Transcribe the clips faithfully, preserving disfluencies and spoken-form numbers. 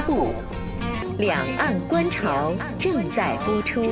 部，两岸观潮正在播出。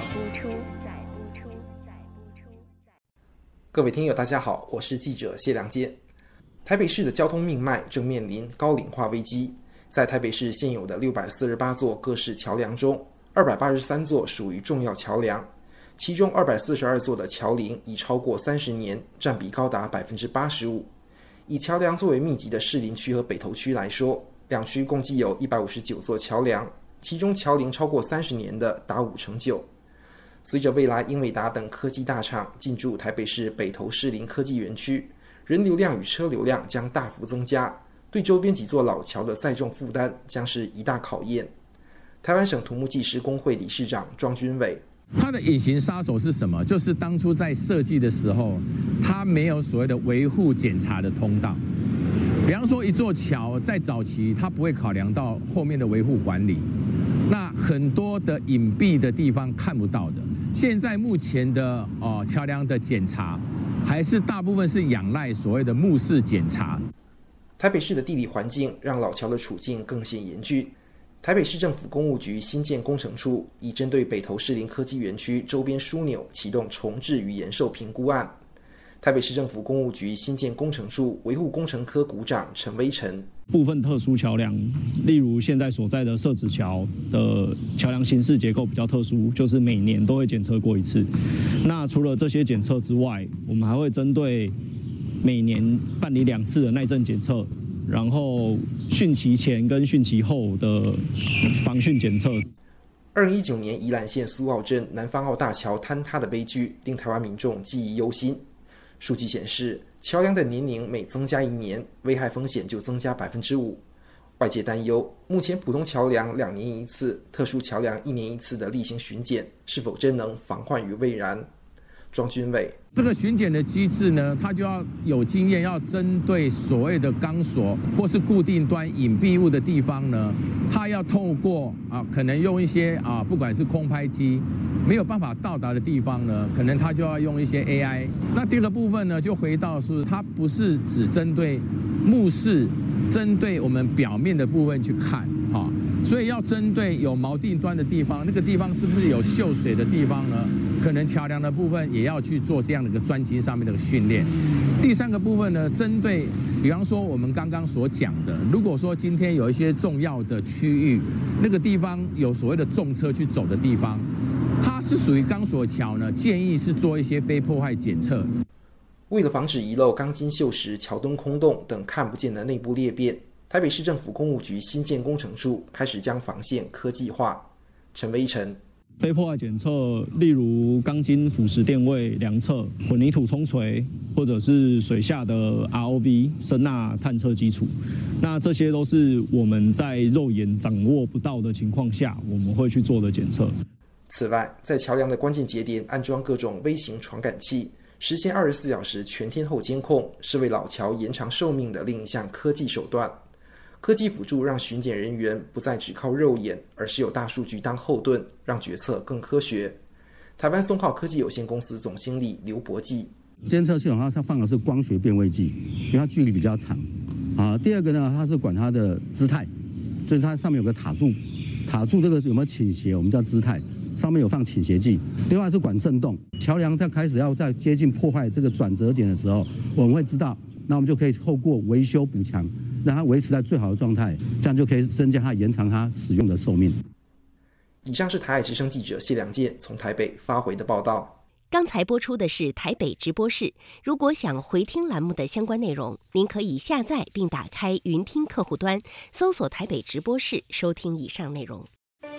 各位听友大家好，我是记者谢良健。台北市的交通命脉正面临高龄化危机，在台北市现有的六百四十八座各式桥梁中，二百八十三座属于重要桥梁，其中二百四十二座的桥龄已超过三十年，占比高达 百分之八十五。 以桥梁作为密集的士林区和北投区来说，两区共计有一百五十九座桥梁，其中桥龄超过三十年的达五成九。随着未来英伟达等科技大厂进驻台北市北投士林科技园区，人流量与车流量将大幅增加，对周边几座老桥的载重负担将是一大考验。台湾省土木技师工会理事长庄君伟， 它的隐形杀手是什么？就是当初在设计的时候，它没有所谓的维护检查的通道。比方说，一座桥在早期，它不会考量到后面的维护管理，那很多的隐蔽的地方看不到的。现在目前的哦桥梁的检查，还是大部分是仰赖所谓的目视检查。 台北市的地理环境让老桥的处境更显严峻。台北市政府工务局新建工程处已针对北投士林科技园区周边枢纽启动重置与延寿评估案。台北市政府工务局新建工程处维护工程科股长陈威成， 部分特殊桥梁，例如现在所在的社子桥的桥梁形式结构比较特殊，就是每年都会检测过一次。那除了这些检测之外，我们还会针对每年办理两次的耐震检测，然后汛期前跟汛期后的防汛检测。 二零一九年宜兰县苏澳镇南方澳大桥坍塌的悲剧令台湾民众记忆犹新。数据显示，桥梁的年龄每增加一年，危害风险就增加百分之五。外界担忧，目前普通桥梁两年一次、特殊桥梁一年一次的例行巡检，是否真能防患于未然？庄君伟， 这个巡检的机制呢，它就要有经验，要针对所谓的钢索或是固定端隐蔽物的地方呢，它要透过啊，可能用一些啊，不管是空拍机没有办法到达的地方呢，可能它就要用一些 A I。那第二个部分呢，就回到是它不是只针对目视，针对我们表面的部分去看哈，所以要针对有锚定端的地方，那个地方是不是有秀水的地方呢？可能桥梁的部分也要去做这样的一个专精上面的训练。第三个部分呢，针对比方说我们刚刚所讲的，如果说今天有一些重要的区域，那个地方有所谓的重车去走的地方，它是属于钢索桥呢，建议是做一些非破坏检测。 为了防止遗漏钢筋锈蚀、桥墩空洞等看不见的内部裂变，台北市政府工务局新建工程处开始将防线科技化。陈威成， 非破坏检测，例如钢筋腐蚀电位量测、混凝土冲锤，或者是水下的 R O V 声呐探测基础。那这些都是我们在肉眼掌握不到的情况下，我们会去做的检测。 此外，在桥梁的关键节点安装各种微型传感器，实现二十四小时全天候监控，是为老桥延长寿命的另一项科技手段。科技辅助让巡检人员不再只靠肉眼，而是有大数据当后盾，让决策更科学。台湾松浩科技有限公司总经理刘博记， 监测系统它放的是光学变位计，因为它距离比较长。啊，第二个呢，它是管它的姿态，就是它上面有个塔柱，塔柱这个有没有倾斜，我们叫姿态，上面有放倾斜计。另外是管震动，桥梁在开始要在接近破坏这个转折点的时候，我们会知道，那我们就可以透过维修补强，让它维持在最好的状态，这样就可以增加它、延长它使用的寿命。 以上是台海之声记者谢良健从台北发回的报道。 刚才播出的是台北直播室。如果想回听栏目的相关内容，您可以下载并打开云听客户端，搜索台北直播室收听以上内容。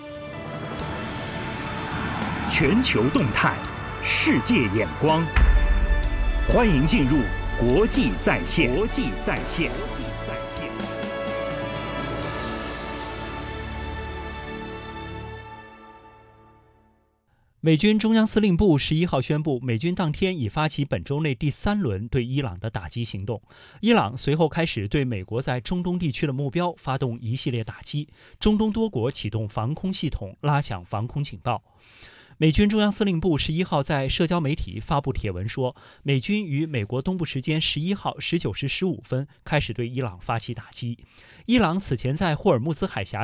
全球动态，世界眼光，欢迎进入国际在线。国际在线。 美军中央司令部十一号宣布，美军当天已发起本周内第三轮对伊朗的打击行动。伊朗随后开始对美国在中东地区的目标发动一系列打击，中东多国启动防空系统，拉响防空警报。美军中央司令部十一号在社交媒体发布帖文说，美军于美国东部时间十一号十九时十五分开始对伊朗发起打击。伊朗此前在霍尔木兹海峡